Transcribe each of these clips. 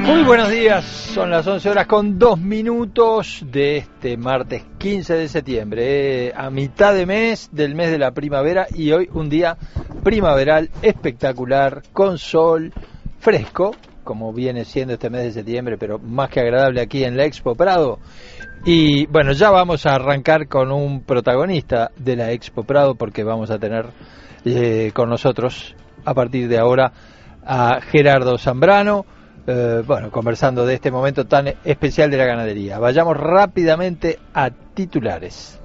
Muy buenos días, son las 11 horas con 2 minutos de este martes 15 de septiembre, a mitad de mes del mes de la primavera, y hoy un día primaveral espectacular, con sol fresco, como viene siendo este mes de septiembre, pero más que agradable aquí en la Expo Prado. Y bueno, ya vamos a arrancar con un protagonista de la Expo Prado, porque vamos a tener con nosotros a partir de ahora a Gerardo Zambrano, conversando de este momento tan especial de la ganadería. Vayamos rápidamente a titulares.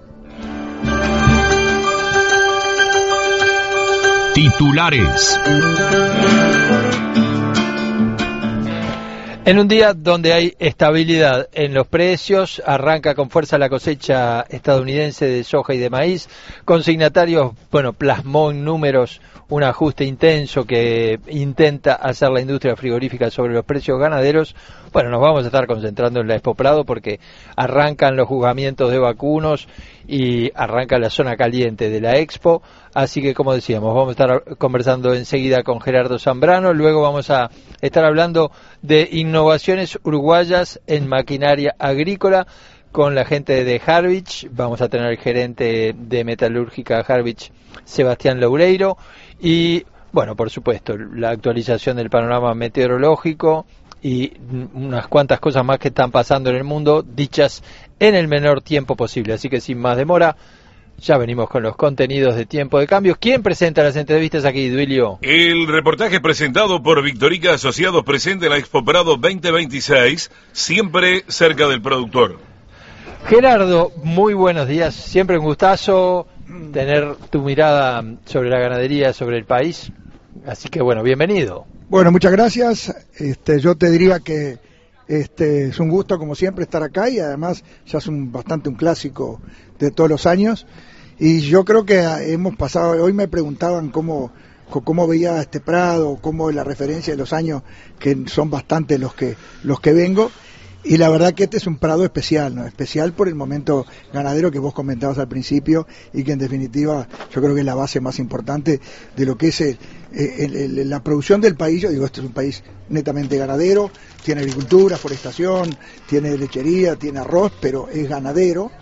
Titulares. En un día donde hay estabilidad en los precios, arranca con fuerza la cosecha estadounidense de soja y de maíz. Consignatarios, plasmó en números un ajuste intenso que intenta hacer la industria frigorífica sobre los precios ganaderos. Bueno, nos vamos a estar concentrando en la Expo Prado porque arrancan los juzgamientos de vacunos y arranca la zona caliente de la Expo. Así que, como decíamos, vamos a estar conversando enseguida con Gerardo Zambrano. Luego vamos a estar hablando de innovaciones uruguayas en maquinaria agrícola con la gente de Harvich. Vamos a tener el gerente de metalúrgica Harvich, Sebastián Loureiro. Y, por supuesto, la actualización del panorama meteorológico y unas cuantas cosas más que están pasando en el mundo, dichas en el menor tiempo posible. Así que, sin más demora, ya venimos con los contenidos de Tiempo de Cambios. ¿Quién presenta las entrevistas aquí, Duilio? El reportaje presentado por Victorica Asociados, presente en la Expo Prado 2026, siempre cerca del productor. Gerardo, muy buenos días. Siempre un gustazo tener tu mirada sobre la ganadería, sobre el país. Así que, bienvenido. Bueno, muchas gracias. Yo te diría que es un gusto, como siempre, estar acá, y además ya es bastante un clásico de todos los años. Y yo creo que hemos pasado, hoy me preguntaban cómo veía este Prado, cómo la referencia de los años, que son bastante los que vengo. Y la verdad que este es un Prado especial, ¿no? Especial por el momento ganadero que vos comentabas al principio, y que en definitiva yo creo que es la base más importante de lo que es la producción del país. Yo digo, este es un país netamente ganadero, tiene agricultura, forestación, tiene lechería, tiene arroz, pero es ganadero.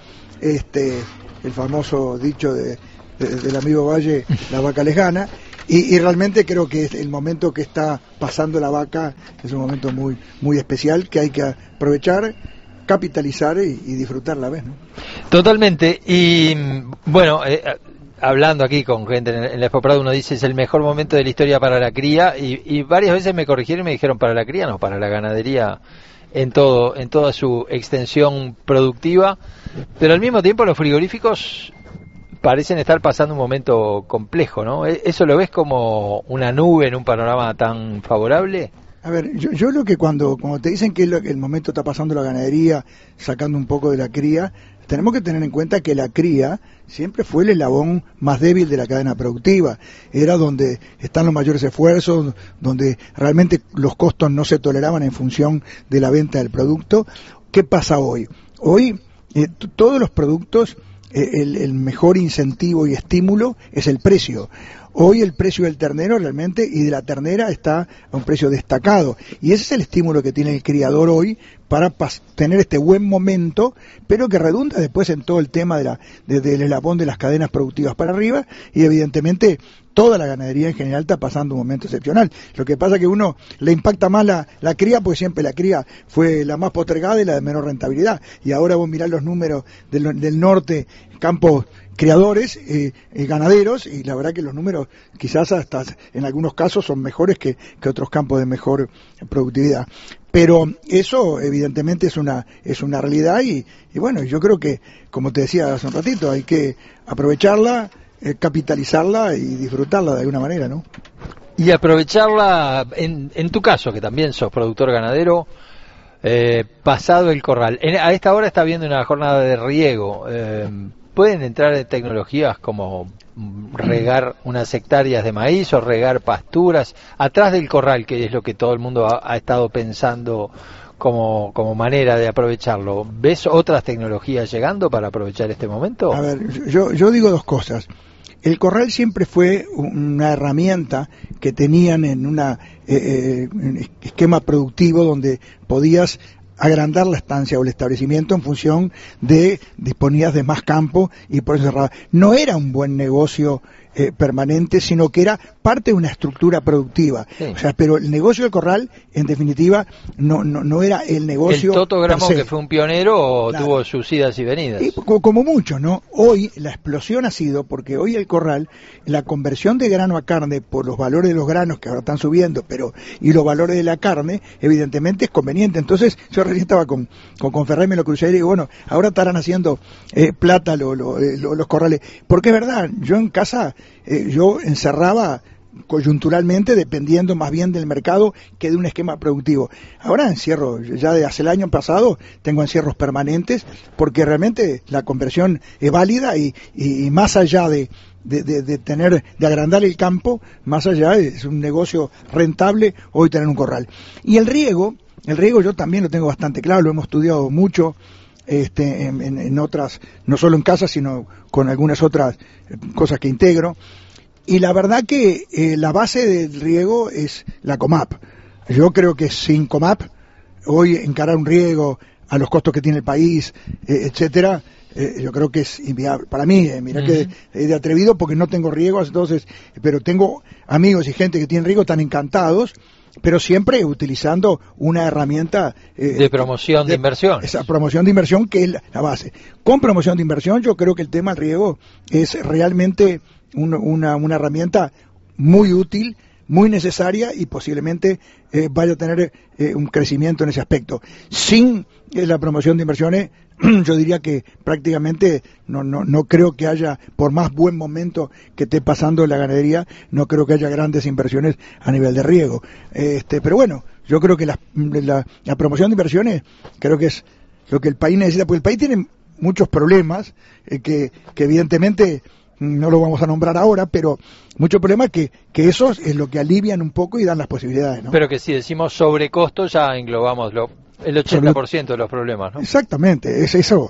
El famoso dicho del amigo Valle, la vaca les gana. Y realmente creo que el momento que está pasando la vaca es un momento muy, muy especial, que hay que aprovechar, capitalizar y disfrutar a la vez, ¿no? Totalmente. Y hablando aquí con gente en la Expo Prado, uno dice es el mejor momento de la historia para la cría, y varias veces me corrigieron y me dijeron para la cría, no, para la ganadería en toda su extensión productiva. Pero al mismo tiempo los frigoríficos parecen estar pasando un momento complejo, ¿no? ¿Eso lo ves como una nube en un panorama tan favorable? A ver, yo lo que cuando te dicen que el momento está pasando la ganadería, sacando un poco de la cría, tenemos que tener en cuenta que la cría siempre fue el eslabón más débil de la cadena productiva. Era donde están los mayores esfuerzos, donde realmente los costos no se toleraban en función de la venta del producto. ¿Qué pasa hoy? Hoy todos los productos, el mejor incentivo y estímulo es el precio. Hoy el precio del ternero realmente y de la ternera está a un precio destacado, y ese es el estímulo que tiene el criador hoy para tener este buen momento, pero que redunda después en todo el tema del eslabón de las cadenas productivas para arriba, y evidentemente toda la ganadería en general está pasando un momento excepcional. Lo que pasa es que uno le impacta más la cría, pues siempre la cría fue la más postergada y la de menor rentabilidad, y ahora vos mirás los números del norte, campos criadores, ganaderos, y la verdad que los números quizás hasta en algunos casos son mejores que otros campos de mejor productividad. Pero eso evidentemente es una realidad, y yo creo que, como te decía hace un ratito, hay que aprovecharla, capitalizarla y disfrutarla de alguna manera, ¿no? Y aprovecharla, en tu caso, que también sos productor ganadero, pasado el corral. A esta hora está habiendo una jornada de riego. ¿Pueden entrar en tecnologías como regar unas hectáreas de maíz o regar pasturas atrás del corral, que es lo que todo el mundo ha estado pensando como manera de aprovecharlo? ¿Ves otras tecnologías llegando para aprovechar este momento? A ver, yo digo dos cosas. El corral siempre fue una herramienta que tenían en una esquema productivo donde podías agrandar la estancia o el establecimiento en función de disponías de más campo y por eso cerraba. No era un buen negocio permanente, sino que era parte de una estructura productiva. Sí. O sea, pero el negocio del corral, en definitiva, no era el negocio. El Toto Gramont, que fue un pionero, claro, tuvo sus idas y venidas. Y como mucho, ¿no? Hoy la explosión ha sido, porque hoy el corral, la conversión de grano a carne por los valores de los granos que ahora están subiendo, y los valores de la carne, evidentemente es conveniente. Entonces, yo recién estaba con Ferrari, me lo crucé y digo, bueno, ahora estarán haciendo plata los corrales. Porque es verdad, yo en casa, yo encerraba coyunturalmente, dependiendo más bien del mercado que de un esquema productivo. Ahora encierro, ya de hace el año pasado, tengo encierros permanentes, porque realmente la conversión es válida y más allá de agrandar el campo, más allá es un negocio rentable hoy tener un corral. Y el riego yo también lo tengo bastante claro, lo hemos estudiado mucho, en otras, no solo en casa, sino con algunas otras cosas que integro. Y la verdad que la base del riego es la COMAP. Yo creo que sin COMAP, hoy encarar un riego a los costos que tiene el país, etcétera, yo creo que es inviable. Para mí, mira que es de atrevido porque no tengo riegos, entonces, pero tengo amigos y gente que tiene riego, están encantados, pero siempre utilizando una herramienta de promoción de inversión. Esa promoción de inversión que es la base. Con promoción de inversión yo creo que el tema del riego es realmente una herramienta muy útil, muy necesaria y posiblemente vaya a tener un crecimiento en ese aspecto. Sin la promoción de inversiones, yo diría que prácticamente no creo que haya, por más buen momento que esté pasando la ganadería, no creo que haya grandes inversiones a nivel de riego. Pero bueno, yo creo que la promoción de inversiones creo que es lo que el país necesita, porque el país tiene muchos problemas que evidentemente no lo vamos a nombrar ahora, pero muchos problemas que esos es lo que alivian un poco y dan las posibilidades, ¿no? Pero que si decimos sobrecosto ya englobamos el 80% de los problemas, ¿no? Exactamente, es eso,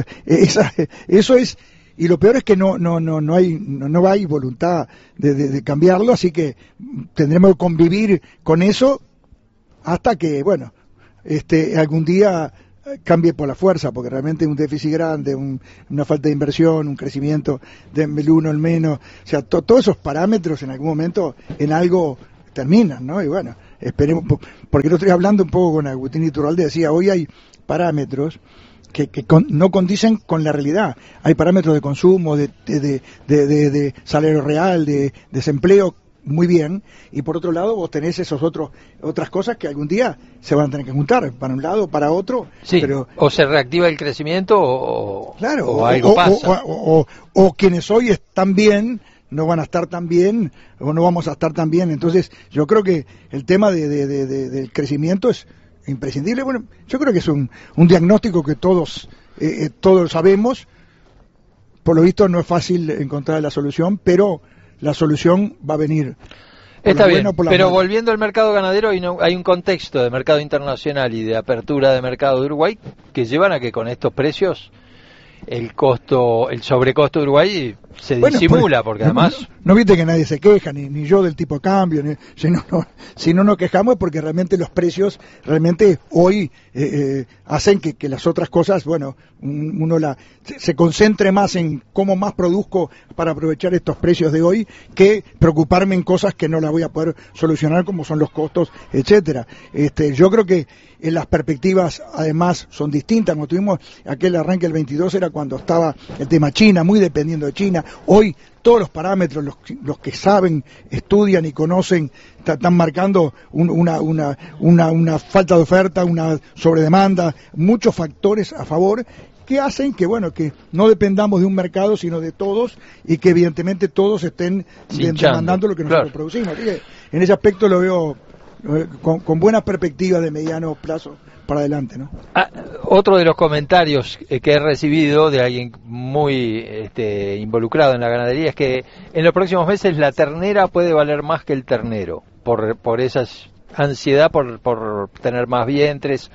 eso es, y lo peor es que no hay voluntad de cambiarlo, así que tendremos que convivir con eso hasta que, bueno, algún día cambie por la fuerza, porque realmente un déficit grande, una falta de inversión, un crecimiento del 1, el menos, o sea, todos esos parámetros en algún momento en algo terminan, ¿no? Y bueno, esperemos, porque lo estoy hablando un poco con Agustín Iturralde, decía, hoy hay parámetros que no condicen con la realidad. Hay parámetros de consumo, de salario real, de desempleo, muy bien, y por otro lado vos tenés otras cosas que algún día se van a tener que juntar, para un lado, para otro. Sí, pero o se reactiva el crecimiento claro, o algo pasa. O quienes hoy están bien no van a estar tan bien, o no vamos a estar tan bien. Entonces yo creo que el tema del crecimiento es imprescindible. Bueno, yo creo que es un diagnóstico que todos sabemos. Por lo visto no es fácil encontrar la solución, pero la solución va a venir. Está bien, pero volviendo al mercado ganadero, hay un contexto de mercado internacional y de apertura de mercado de Uruguay que llevan a que con estos precios el sobrecosto de Uruguay se disimula, porque además... No viste que nadie se queja, ni yo del tipo de cambio, si no nos quejamos es porque realmente los precios realmente hoy hacen que las otras cosas, bueno, uno se concentre más en cómo más produzco para aprovechar estos precios de hoy, que preocuparme en cosas que no las voy a poder solucionar, como son los costos, etcétera. Yo creo que las perspectivas además son distintas. Como tuvimos aquel arranque del 22 era cuando estaba el tema China, muy dependiendo de China. Hoy todos los parámetros, los que saben, estudian y conocen, están marcando una falta de oferta, una sobredemanda, muchos factores a favor que hacen que, bueno, que no dependamos de un mercado, sino de todos, y que evidentemente todos estén demandando lo que nosotros producimos. Así que en ese aspecto lo veo con buena perspectiva de mediano plazo para adelante, ¿no? Otro de los comentarios que he recibido de alguien muy involucrado en la ganadería es que en los próximos meses la ternera puede valer más que el ternero por esa ansiedad por tener más vientres.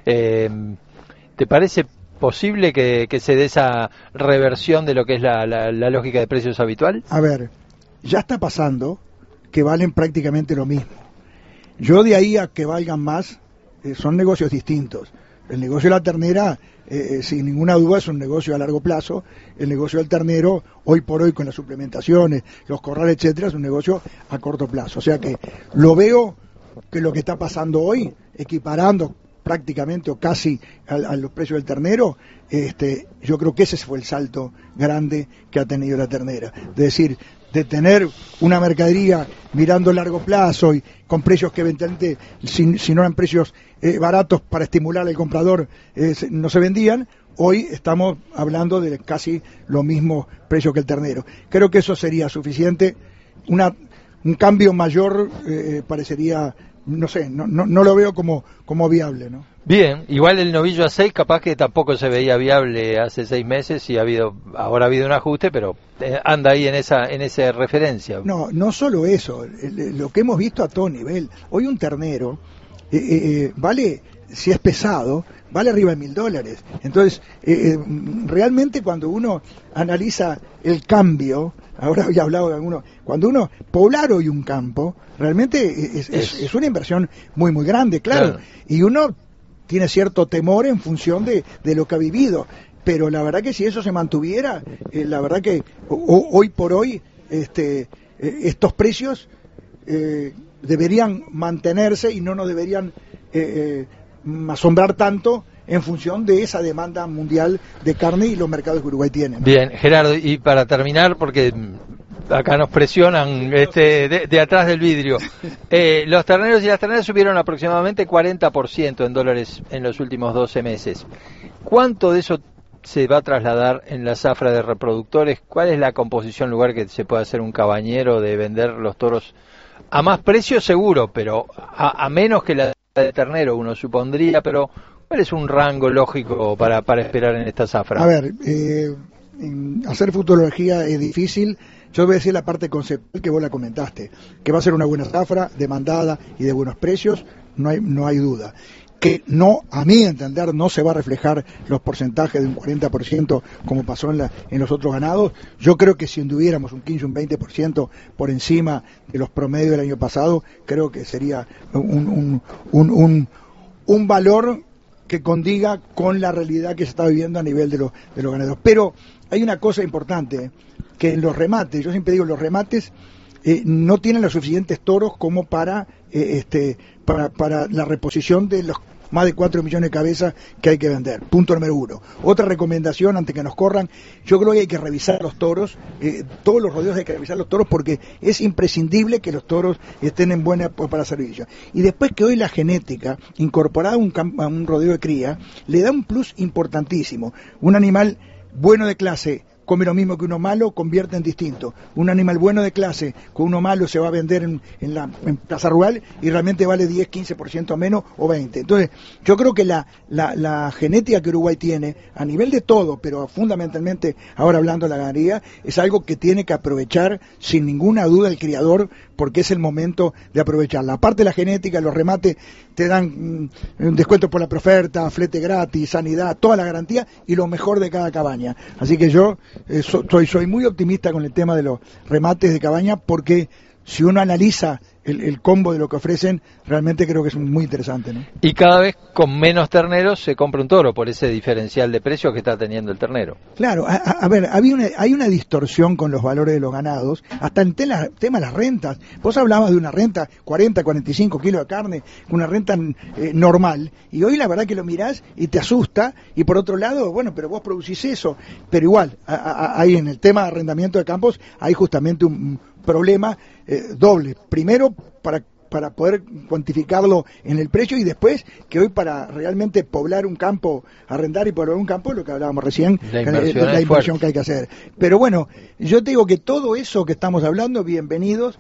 ¿Te parece posible que se dé esa reversión de lo que es la lógica de precios habitual? A ver, ya está pasando que valen prácticamente lo mismo. Yo de ahí a que valgan más, son negocios distintos. El negocio de la ternera, sin ninguna duda, es un negocio a largo plazo. El negocio del ternero, hoy por hoy, con las suplementaciones, los corrales, etcétera, es un negocio a corto plazo. O sea que lo veo que lo que está pasando hoy, equiparando prácticamente o casi a los precios del ternero, yo creo que ese fue el salto grande que ha tenido la ternera. Es decir, de tener una mercadería mirando a largo plazo y con precios que eventualmente, si no eran precios baratos para estimular al comprador, no se vendían. Hoy estamos hablando de casi los mismos precios que el ternero. Creo que eso sería suficiente. Un cambio mayor parecería, no sé, no lo veo como viable, ¿no? Bien, igual el novillo a 6 capaz que tampoco se veía viable hace 6 meses y ahora ha habido un ajuste, pero anda ahí en esa referencia. No solo eso, lo que hemos visto a todo nivel. Hoy un ternero vale, si es pesado, vale arriba de $1.000. Entonces, realmente cuando uno analiza el cambio, ahora había hablado de algunos, cuando uno poblar hoy un campo, realmente es una inversión muy, muy grande, claro. Y uno tiene cierto temor en función de lo que ha vivido, pero la verdad que si eso se mantuviera, la verdad que hoy por hoy estos precios deberían mantenerse y no nos deberían asombrar tanto en función de esa demanda mundial de carne y los mercados que Uruguay tiene, ¿no? Bien, Gerardo, y para terminar, porque acá nos presionan de atrás del vidrio, los terneros y las terneras subieron aproximadamente 40% en dólares en los últimos 12 meses. ¿Cuánto de eso se va a trasladar en la zafra de reproductores? ¿Cuál es la composición lugar que se puede hacer un cabañero de vender los toros a más precio seguro, pero a menos que la de ternero uno supondría, pero ¿cuál es un rango lógico para esperar en esta zafra? A ver, hacer futurología es difícil. Yo voy a decir la parte conceptual que vos la comentaste, que va a ser una buena zafra, demandada y de buenos precios, no hay duda. Que no, a mi entender, no se va a reflejar los porcentajes de un 40% como pasó en los otros ganados. Yo creo que si anduviéramos un 15, un 20% por encima de los promedios del año pasado, creo que sería un valor que condiga con la realidad que se está viviendo a nivel de los ganaderos. Pero hay una cosa importante, que en los remates, yo siempre digo, los remates no tienen los suficientes toros como para la reposición de los más de 4 millones de cabezas que hay que vender. Punto número 1. Otra recomendación, antes que nos corran, yo creo que hay que revisar los toros, todos los rodeos hay que revisar los toros porque es imprescindible que los toros estén en buena para servicio. Y después que hoy la genética, incorporada a un rodeo de cría, le da un plus importantísimo. Un animal bueno de clase come lo mismo que uno malo, convierte en distinto. Un animal bueno de clase con uno malo se va a vender en plaza rural y realmente vale 10, 15% menos o 20%. Entonces, yo creo que la genética que Uruguay tiene, a nivel de todo, pero fundamentalmente ahora hablando de la ganadería, es algo que tiene que aprovechar sin ninguna duda el criador, porque es el momento de aprovecharla. Aparte de la genética, los remates te dan un descuento por la preoferta, flete gratis, sanidad, toda la garantía y lo mejor de cada cabaña. Así que yo soy muy optimista con el tema de los remates de cabaña, porque si uno analiza el combo de lo que ofrecen, realmente creo que es muy interesante, ¿no? Y cada vez con menos terneros se compra un toro por ese diferencial de precios que está teniendo el ternero. Claro, a ver, hay una distorsión con los valores de los ganados, hasta en el tema de las rentas. Vos hablabas de una renta, 40, 45 kilos de carne, una renta normal, y hoy la verdad que lo mirás y te asusta, y por otro lado, bueno, pero vos producís eso, pero igual, hay en el tema de arrendamiento de campos, hay justamente un problema doble. Primero, para poder cuantificarlo en el precio, y después que hoy para realmente poblar un campo, arrendar y poblar un campo, lo que hablábamos recién, la inversión que hay que hacer. Pero bueno, yo te digo que todo eso que estamos hablando, bienvenidos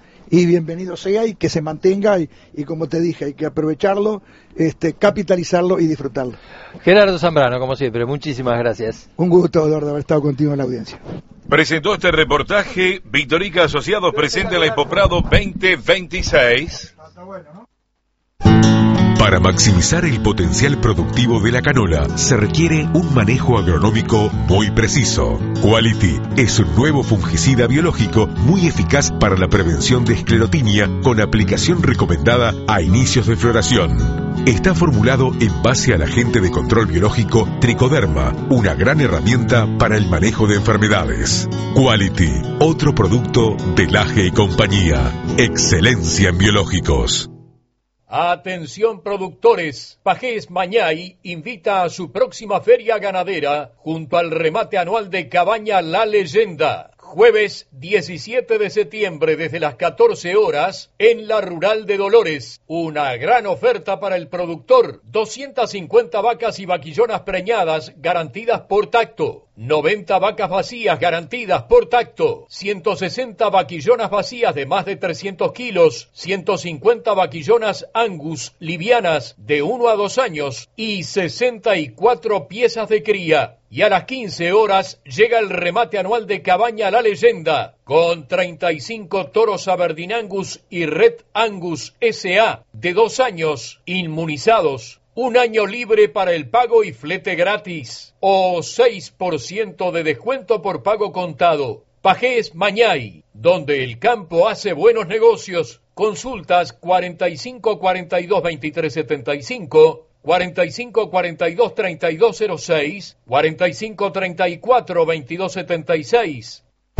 sea, y que se mantenga, y como te dije, hay que aprovecharlo, capitalizarlo y disfrutarlo. Gerardo Zambrano, como siempre, muchísimas gracias. Un gusto, Eduardo, haber estado contigo en la audiencia. Presentó este reportaje Victorica Asociados presente en la Expo Prado 2026. Está bueno, ¿no? Para maximizar el potencial productivo de la canola, se requiere un manejo agronómico muy preciso. Quality es un nuevo fungicida biológico muy eficaz para la prevención de esclerotinia, con aplicación recomendada a inicios de floración. Está formulado en base al agente de control biológico Tricoderma, una gran herramienta para el manejo de enfermedades. Quality, otro producto de Laje y Compañía. Excelencia en biológicos. Atención productores, Pajés Mañay invita a su próxima feria ganadera junto al remate anual de Cabaña La Leyenda. Jueves 17 de septiembre desde las 14 horas en la Rural de Dolores. Una gran oferta para el productor. 250 vacas y vaquillonas preñadas garantidas por tacto. 90 vacas vacías garantidas por tacto. 160 vaquillonas vacías de más de 300 kilos. 150 vaquillonas Angus livianas de 1 a 2 años. Y 64 piezas de cría. Y a las 15 horas llega el remate anual de Cabaña La Leyenda, con 35 toros Aberdeen Angus y Red Angus S.A. de 2 años, inmunizados. 1 año libre para el pago y flete gratis, o 6% de descuento por pago contado. Pajés Mañay, donde el campo hace buenos negocios. Consultas 45 42 23 75, 45 42 3206, 45 34 22 76.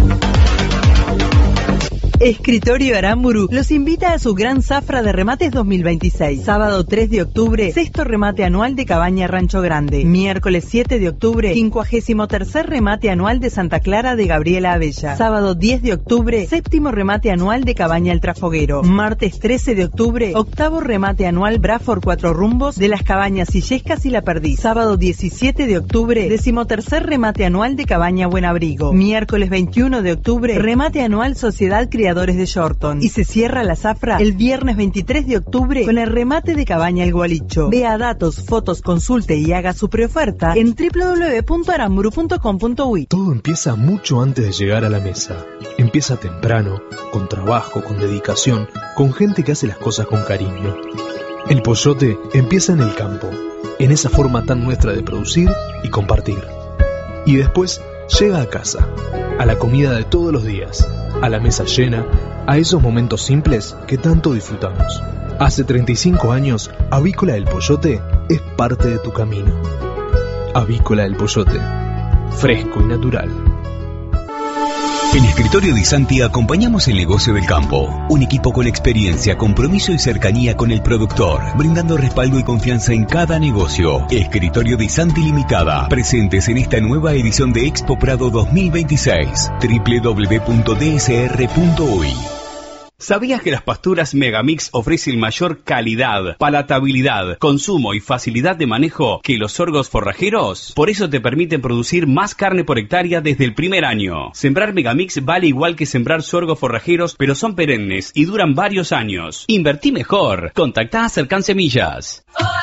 Escritorio Aramburu los invita a su gran zafra de remates 2026. Sábado 3 de octubre, sexto remate anual de Cabaña Rancho Grande. Miércoles 7 de octubre, 53º remate anual de Santa Clara de Gabriela Abella. Sábado 10 de octubre, séptimo remate anual de Cabaña El Trafoguero. Martes 13 de octubre, octavo remate anual Braford 4 Rumbos de las Cabañas Illescas y La Perdiz. Sábado 17 de octubre, 13º remate anual de Cabaña Buen Abrigo. Miércoles 21 de octubre, remate anual Sociedad Criadores de Shorton. Y se cierra la zafra el viernes 23 de octubre con el remate de Cabaña El Gualicho. Vea datos, fotos, consulte y haga su preoferta en www.aramburu.com.uy. Todo empieza mucho antes de llegar a la mesa. Empieza temprano, con trabajo, con dedicación, con gente que hace las cosas con cariño. El pollote empieza en el campo, en esa forma tan nuestra de producir y compartir. Y después llega a casa, a la comida de todos los días, a la mesa llena, a esos momentos simples que tanto disfrutamos. Hace 35 años, Avícola del Pollote es parte de tu camino. Avícola del Pollote, fresco y natural. En Escritorio Di Santi acompañamos el negocio del campo. Un equipo con experiencia, compromiso y cercanía con el productor, brindando respaldo y confianza en cada negocio. Escritorio Di Santi Limitada, presentes en esta nueva edición de Expo Prado 2026. www.dsr.uy. ¿Sabías que las pasturas Megamix ofrecen mayor calidad, palatabilidad, consumo y facilidad de manejo que los sorgos forrajeros? Por eso te permiten producir más carne por hectárea desde el primer año. Sembrar Megamix vale igual que sembrar sorgos forrajeros, pero son perennes y duran varios años. Invertí mejor. Contactá a Cercan Semillas.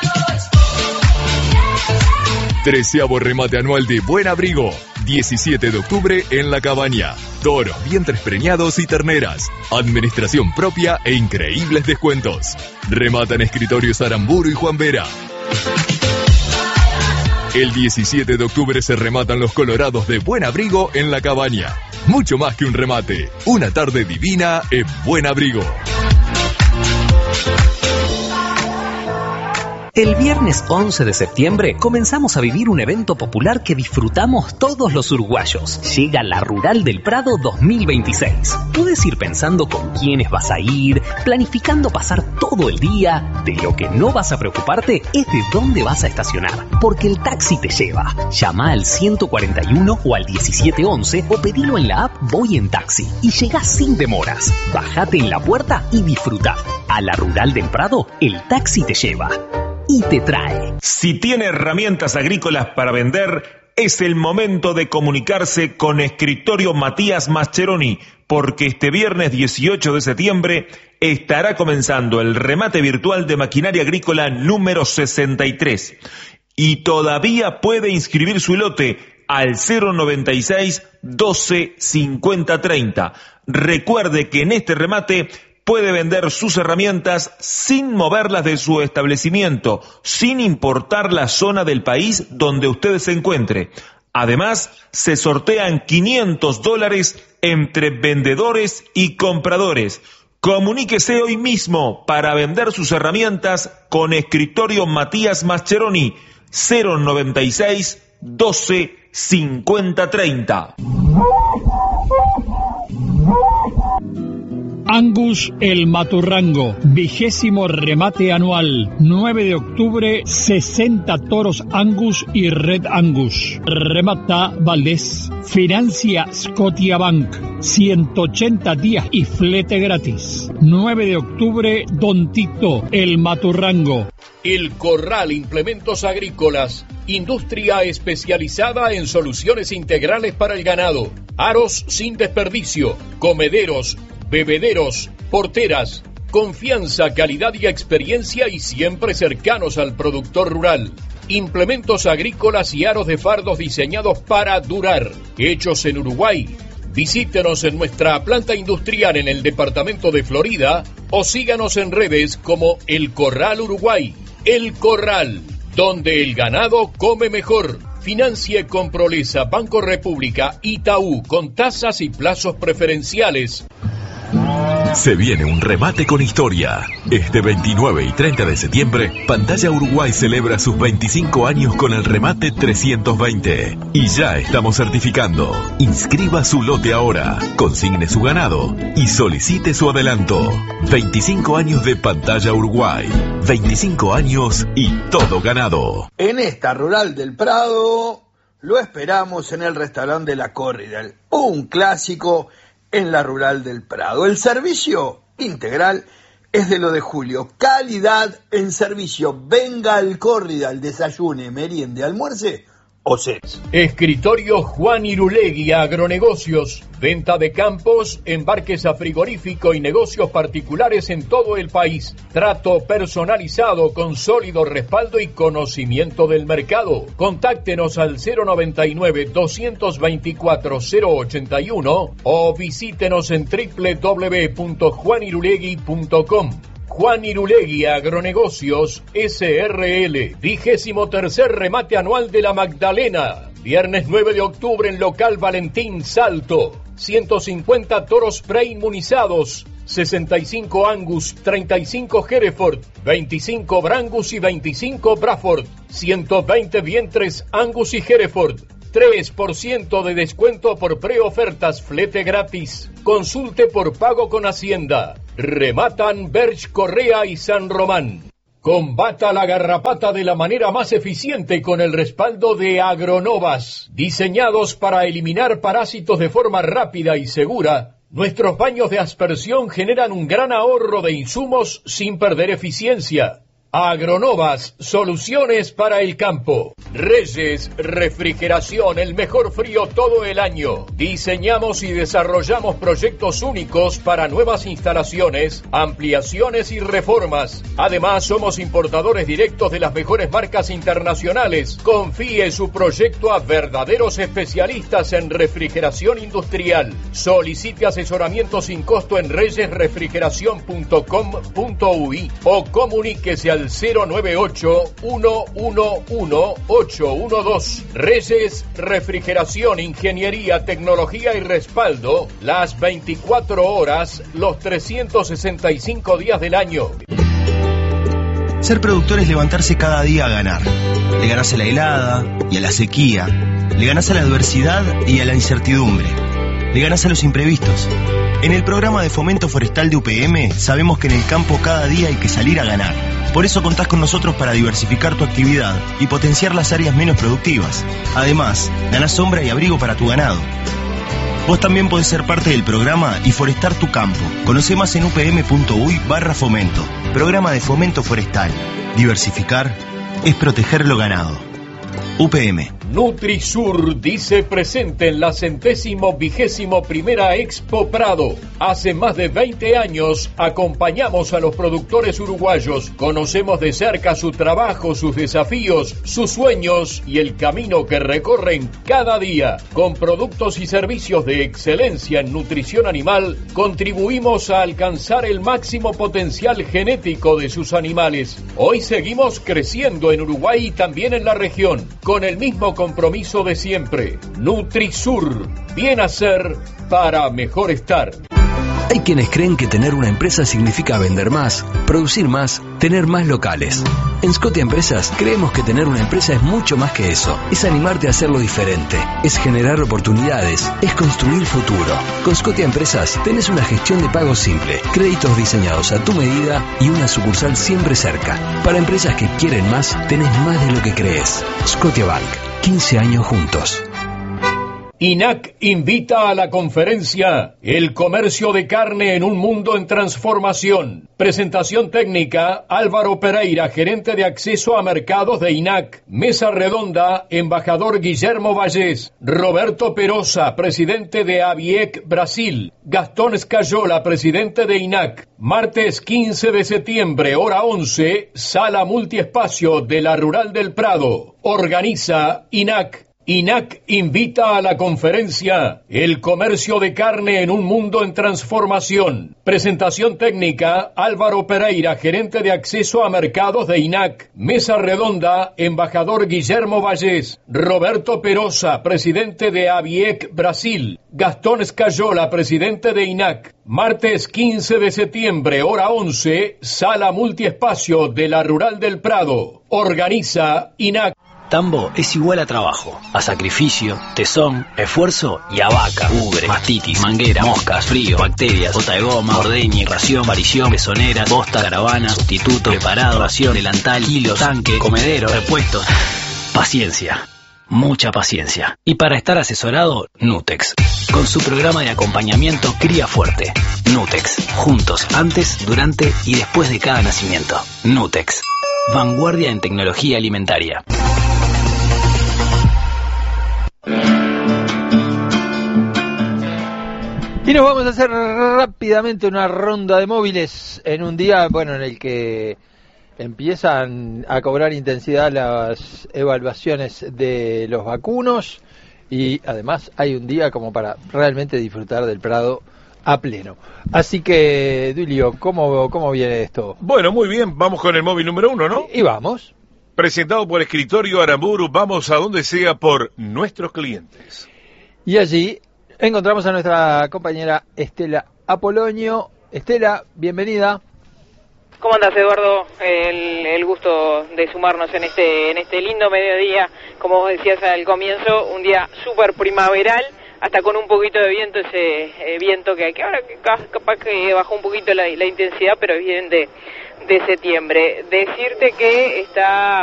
13º remate anual de Buen Abrigo, 17 de octubre en La Cabaña. Toros, vientres preñados y terneras. Administración propia e increíbles descuentos. Rematan Escritorios Aramburu y Juan Vera. El 17 de octubre se rematan los colorados de Buen Abrigo en La Cabaña. Mucho más que un remate, una tarde divina en Buen Abrigo. El viernes 11 de septiembre comenzamos a vivir un evento popular que disfrutamos todos los uruguayos. Llega la Rural del Prado 2026. Puedes ir pensando con quiénes vas a ir, planificando pasar todo el día. De lo que no vas a preocuparte es de dónde vas a estacionar, porque el taxi te lleva. Llama al 141 o al 1711 o pedilo en la app Voy en Taxi y llegás sin demoras. Bajate en la puerta y disfrutá. A la Rural del Prado, el taxi te lleva y te trae. Si tiene herramientas agrícolas para vender, es el momento de comunicarse con Escritorio Matías Mascheroni, porque este viernes 18 de septiembre estará comenzando el remate virtual de maquinaria agrícola número 63 y todavía puede inscribir su lote al 096 12 50 30. Recuerde que en este remate puede vender sus herramientas sin moverlas de su establecimiento, sin importar la zona del país donde usted se encuentre. Además, se sortean $500 entre vendedores y compradores. Comuníquese hoy mismo para vender sus herramientas con Escritorio Matías Mascheroni, 096 12 50 30. Angus El Maturrango, 20º remate anual, 9 de octubre, 60 toros Angus y Red Angus. Remata Valdés, financia Scotiabank, 180 días y flete gratis. 9 de octubre, Don Tito El Maturrango. El Corral Implementos Agrícolas, industria especializada en soluciones integrales para el ganado, aros sin desperdicio, comederos, bebederos, porteras, confianza, calidad y experiencia y siempre cercanos al productor rural. Implementos agrícolas y aros de fardos diseñados para durar, hechos en Uruguay. Visítenos en nuestra planta industrial en el departamento de Florida o síganos en redes como El Corral Uruguay. El Corral, donde el ganado come mejor. Financie con Prolesa, Banco República, Itaú, con tasas y plazos preferenciales. Se viene un remate con historia. Este 29 y 30 de septiembre, Pantalla Uruguay celebra sus 25 años con el remate 320. Y ya estamos certificando. Inscriba su lote ahora, consigne su ganado y solicite su adelanto. 25 años de Pantalla Uruguay. 25 años y todo ganado. En esta Rural del Prado, lo esperamos en el restaurante de La Corridal, un clásico en la Rural del Prado. El servicio integral es de lo de Julio. Calidad en servicio. Venga al Corridal, desayune, meriende, almuerce o cenas. Escritorio Juan Irulegui, Agronegocios. Venta de campos, embarques a frigorífico y negocios particulares en todo el país. Trato personalizado con sólido respaldo y conocimiento del mercado. Contáctenos al 099-224-081 o visítenos en www.juanirulegui.com. Juan Irulegui Agronegocios SRL, 23º remate anual de la Magdalena, viernes 9 de octubre en local Valentín Salto, 150 toros preinmunizados, 65 Angus, 35 Hereford, 25 Brangus y 25 Braford, 120 vientres Angus y Hereford, 3% de descuento por preofertas, flete gratis. Consulte por pago con Hacienda. Rematan Berch Correa y San Román. Combata la garrapata de la manera más eficiente con el respaldo de Agronovas. Diseñados para eliminar parásitos de forma rápida y segura, nuestros baños de aspersión generan un gran ahorro de insumos sin perder eficiencia. Agronovas, soluciones para el campo. Reyes Refrigeración, el mejor frío todo el año. Diseñamos y desarrollamos proyectos únicos para nuevas instalaciones, ampliaciones y reformas. Además, somos importadores directos de las mejores marcas internacionales. Confíe su proyecto a verdaderos especialistas en refrigeración industrial. Solicite asesoramiento sin costo en reyesrefrigeración.com.uy o comuníquese al 098-111-812. Reyes Refrigeración, ingeniería, tecnología y respaldo, las 24 horas, los 365 días del año. Ser productor es levantarse cada día a ganar. Le ganás a la helada y a la sequía. Le ganás a la adversidad y a la incertidumbre. Le ganás a los imprevistos. En el programa de fomento forestal de UPM sabemos que en el campo cada día hay que salir a ganar. Por eso contás con nosotros para diversificar tu actividad y potenciar las áreas menos productivas. Además, ganás sombra y abrigo para tu ganado. Vos también podés ser parte del programa y forestar tu campo. Conocé más en upm.uy/fomento. Programa de fomento forestal. Diversificar es proteger lo ganado. UPM. NutriSur dice presente en la 121ª Expo Prado. Hace más de 20 años acompañamos a los productores uruguayos, conocemos de cerca su trabajo, sus desafíos, sus sueños y el camino que recorren cada día. Con productos y servicios de excelencia en nutrición animal, contribuimos a alcanzar el máximo potencial genético de sus animales. Hoy seguimos creciendo en Uruguay y también en la región, con el mismo compromiso de siempre. NutriSur, bien hacer para mejor estar. Hay quienes creen que tener una empresa significa vender más, producir más, tener más locales. En Scotia Empresas creemos que tener una empresa es mucho más que eso. Es animarte a hacerlo diferente, es generar oportunidades, es construir futuro. Con Scotia Empresas tenés una gestión de pago simple, créditos diseñados a tu medida y una sucursal siempre cerca. Para empresas que quieren más, tenés más de lo que crees. Scotia Bank, 15 años juntos. INAC invita a la conferencia El comercio de carne en un mundo en transformación. Presentación técnica, Álvaro Pereira, gerente de acceso a mercados de INAC. Mesa redonda, embajador Guillermo Vallés. Roberto Perosa, presidente de ABIEC Brasil. Gastón Escayola, presidente de INAC. Martes 15 de septiembre, hora 11, sala multiespacio de la Rural del Prado. Organiza INAC. INAC invita a la conferencia El comercio de carne en un mundo en transformación. Presentación técnica, Álvaro Pereira, gerente de acceso a mercados de INAC. Mesa redonda, embajador Guillermo Vallés. Roberto Perosa, presidente de ABIEC Brasil. Gastón Escayola, presidente de INAC. Martes 15 de septiembre, hora 11, sala multiespacio de la Rural del Prado. Organiza INAC. Tambo es igual a trabajo, a sacrificio, tesón, esfuerzo y a vaca, ubre, mastitis, manguera, moscas, frío, bacterias, bota de goma, ordeñe, ración, varición, pezonera, bosta, caravana, sustituto, preparado, ración, delantal, kilos, tanque, comedero, repuestos. Paciencia, mucha paciencia. Y para estar asesorado, Nutex, con su programa de acompañamiento Cría Fuerte. Nutex, juntos, antes, durante y después de cada nacimiento. Nutex, vanguardia en tecnología alimentaria. Y nos vamos a hacer rápidamente una ronda de móviles en un día, bueno, en el que empiezan a cobrar intensidad las evaluaciones de los vacunos y además hay un día como para realmente disfrutar del Prado a pleno. Así que, Duilio, ¿cómo viene esto? Bueno, muy bien, vamos con el móvil número 1, ¿no? Y vamos. Presentado por Escritorio Aramburu, vamos a donde sea por nuestros clientes. Y allí encontramos a nuestra compañera Estela Apolonio. Estela, bienvenida. ¿Cómo andas, Eduardo? El gusto de sumarnos en este lindo mediodía, como vos decías al comienzo, un día súper primaveral, hasta con un poquito de viento, ese viento que ahora capaz que bajó un poquito la intensidad, pero es bien de septiembre. Decirte que está